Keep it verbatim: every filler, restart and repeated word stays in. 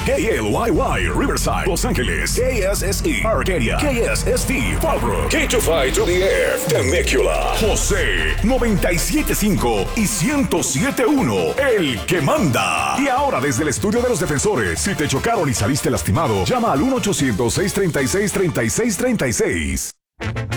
K L Y Y, Riverside, Los Ángeles. K S S E, Arcadia. K S S T, Fallbrook. K two five to the F, Temecula. José, noventa y siete punto cinco y ciento siete punto uno, el que manda. Y ahora desde el estudio de los defensores, si te chocaron y saliste lastimado, llama al uno ochocientos, seiscientos treinta y seis, treinta y seis treinta y seis.